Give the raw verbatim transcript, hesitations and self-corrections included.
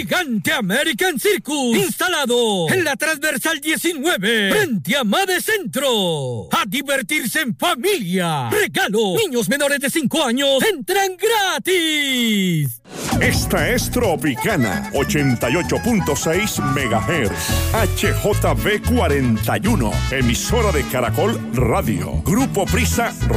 Gigante American Circus, instalado en la transversal diecinueve, frente a Made Centro. A divertirse en familia. Regalo, niños menores de cinco años entran gratis. Esta es Tropicana, ochenta y ocho punto seis megahertz, H J B cuarenta y uno, emisora de Caracol Radio. Grupo Prisa